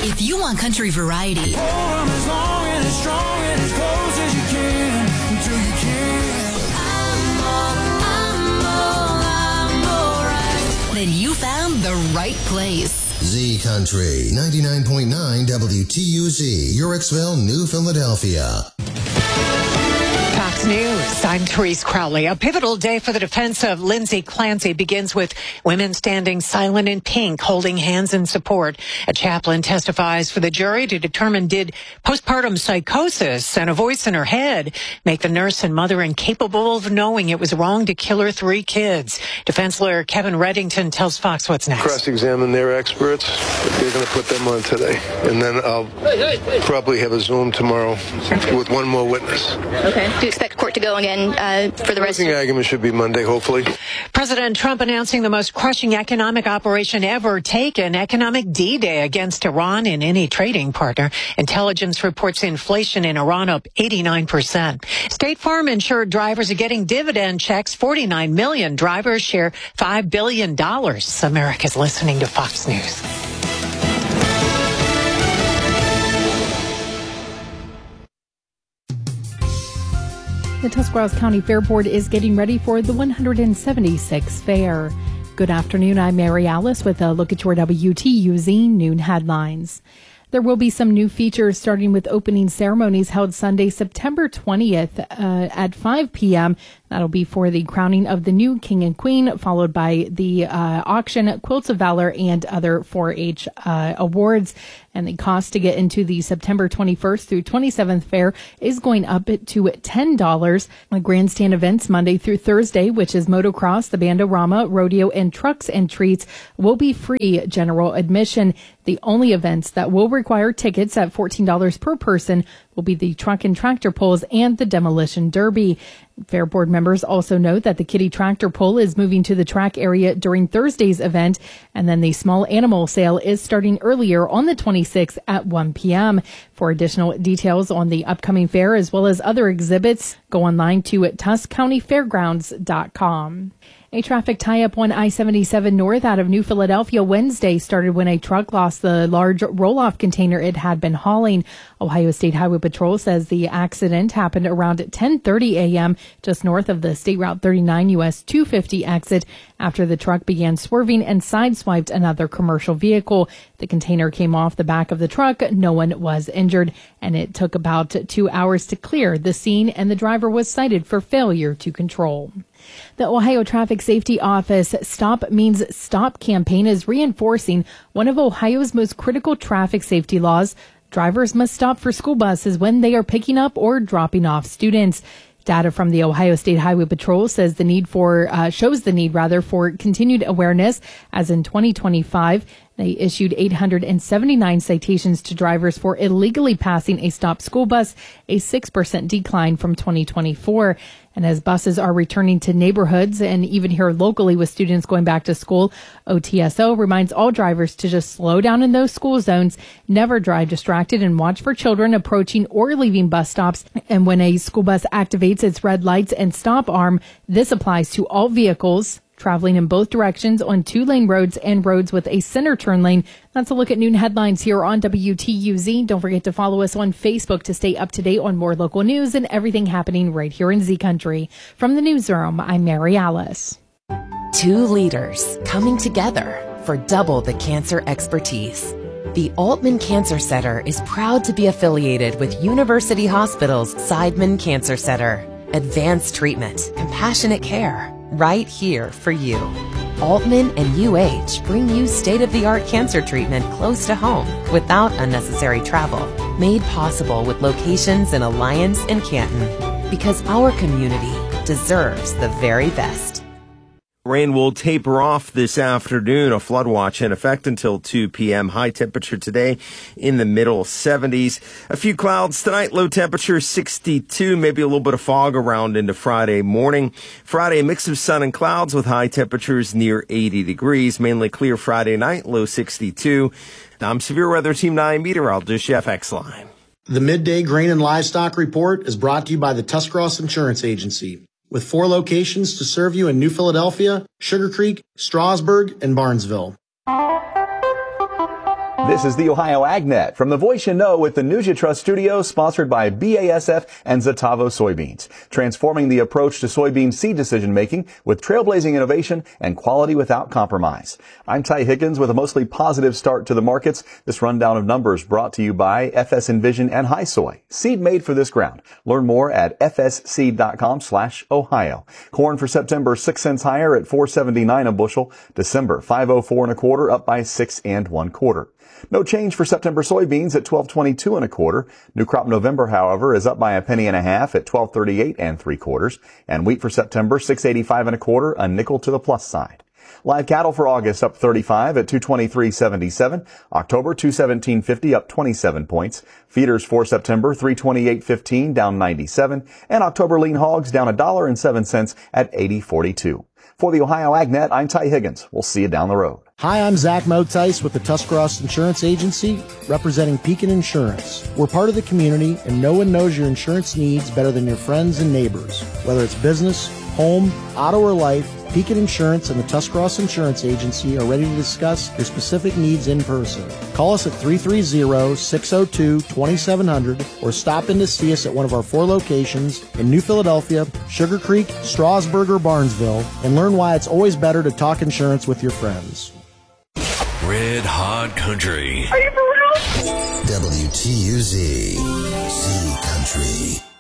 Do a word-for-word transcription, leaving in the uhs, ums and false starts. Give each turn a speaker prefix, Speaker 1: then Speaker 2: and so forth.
Speaker 1: If you want country variety,
Speaker 2: oh, as long and as strong and as close as you can until you can. I'm all, I'm all, I'm all right.
Speaker 1: Then you found the right place.
Speaker 3: Z Country, ninety-nine point nine W T U Z, Urexville, New Philadelphia.
Speaker 4: Fox News, I'm Therese Crowley. A pivotal day for the defense of Lindsay Clancy begins with women standing silent in pink, holding hands in support. A chaplain testifies for the jury to determine did postpartum psychosis and a voice in her head make the nurse and mother incapable of knowing it was wrong to kill her three kids. Defense lawyer Kevin Reddington tells Fox what's next.
Speaker 5: Cross-examine their experts. They're going to put them on today. And then I'll probably have a Zoom tomorrow with one more witness.
Speaker 6: Okay. Do you expect court to go again uh, for the rest?
Speaker 5: I think the argument should be Monday, hopefully.
Speaker 4: President Trump announcing the most crushing economic operation ever taken, economic D-Day against Iran and any trading partner. Intelligence reports inflation in Iran up eighty-nine percent. State Farm insured drivers are getting dividend checks. forty-nine million drivers share five billion dollars. America's listening to Fox News.
Speaker 7: The Tuscarawas County Fair Board is getting ready for the one hundred seventy-sixth fair. Good afternoon, I'm Mary Alice with a look at your W T U Z noon headlines. There will be some new features starting with opening ceremonies held Sunday, September twentieth uh, at five p.m. That'll be for the crowning of the new king and queen, followed by the uh, auction, Quilts of Valor, and other four H uh, awards. And the cost to get into the September twenty-first through twenty-seventh fair is going up to ten dollars. The grandstand events Monday through Thursday, which is motocross, the Bandorama, rodeo, and trucks and treats, will be free general admission. The only events that will require tickets at fourteen dollars per person will be the truck and tractor pulls and the demolition derby. Fair board members also note that the Kitty Tractor Pull is moving to the track area during Thursday's event, and then the small animal sale is starting earlier on the twenty-sixth at one p.m. For additional details on the upcoming fair as well as other exhibits, go online to tusk county fairgrounds dot com. A traffic tie-up on I seventy-seven North out of New Philadelphia Wednesday started when a truck lost the large roll-off container it had been hauling. Ohio State Highway Patrol says the accident happened around ten thirty a.m. just north of the State Route thirty-nine U S two fifty exit after the truck began swerving and sideswiped another commercial vehicle. The container came off the back of the truck. No one was injured, and it took about two hours to clear the scene, and the driver was cited for failure to control. The Ohio Traffic Safety Office Stop Means Stop campaign is reinforcing one of Ohio's most critical traffic safety laws. Drivers must stop for school buses when they are picking up or dropping off students. Data from the Ohio State Highway Patrol says the need for uh, shows the need rather for continued awareness, as in twenty twenty-five they issued eight hundred seventy-nine citations to drivers for illegally passing a stopped school bus, a six percent decline from twenty twenty-four. And as buses are returning to neighborhoods and even here locally with students going back to school, O T S O reminds all drivers to just slow down in those school zones, never drive distracted, and watch for children approaching or leaving bus stops. And when a school bus activates its red lights and stop arm, this applies to all vehicles traveling in both directions on two-lane roads and roads with a center turn lane. That's a look at noon headlines here on W T U Z. Don't forget to follow us on Facebook to stay up to date on more local news and everything happening right here in Z Country. From the newsroom, I'm Mary Alice.
Speaker 8: Two leaders coming together for double the cancer expertise. The Altman Cancer Center is proud to be affiliated with University Hospital's Seidman Cancer Center. Advanced treatment, compassionate care, right here for you. Altman and U H bring you state-of-the-art cancer treatment close to home without unnecessary travel. Made possible with locations in Alliance and Canton. Because our community deserves the very best.
Speaker 9: Rain will taper off this afternoon. A flood watch in effect until two p.m. High temperature today in the middle seventies. A few clouds tonight. Low temperature sixty-two. Maybe a little bit of fog around into Friday morning. Friday, a mix of sun and clouds with high temperatures near eighty degrees. Mainly clear Friday night. Low sixty-two. I'm Severe Weather Team nine meteorologist Jeff Exline.
Speaker 10: The Midday Grain and Livestock Report is brought to you by the Tuscarawas Insurance Agency, with four locations to serve you in New Philadelphia, Sugar Creek, Strasburg, and Barnesville.
Speaker 11: This is the Ohio AgNet from the Voice You Know with the News You Trust studio, sponsored by B A S F and Zetavo Soybeans, transforming the approach to soybean seed decision making with trailblazing innovation and quality without compromise. I'm Ty Higgins with a mostly positive start to the markets. This rundown of numbers brought to you by F S Envision and HiSoy, seed made for this ground. Learn more at f s seed dot com slash Ohio. Corn for September six cents higher at four seventy-nine a bushel. December five oh four and a quarter, up by six and one quarter. No change for September soybeans at twelve twenty-two and a quarter. New crop November, however, is up by a penny and a half at twelve thirty-eight and three quarters. And wheat for September six eighty-five and a quarter, a nickel to the plus side. Live cattle for August up thirty-five at two twenty-three seventy-seven. October two seventeen fifty, up twenty-seven points. Feeders for September three twenty-eight fifteen, down ninety-seven. And October lean hogs down a dollar and seven cents at eighty forty-two. For the Ohio AgNet, I'm Ty Higgins. We'll see you down the road.
Speaker 10: Hi, I'm Zach Motice with the Tuscarawas Insurance Agency, representing Pekin Insurance. We're part of the community, and no one knows your insurance needs better than your friends and neighbors. Whether it's business, home, auto, or life, Pekin Insurance and the Tuscarawas Insurance Agency are ready to discuss your specific needs in person. Call us at three three zero, six zero two, two seven zero zero or stop in to see us at one of our four locations in New Philadelphia, Sugar Creek, Strasburg, or Barnesville, and learn why it's always better to talk insurance with your friends.
Speaker 12: Red Hot Country.
Speaker 3: Are you for real? W T U Z, Z Country.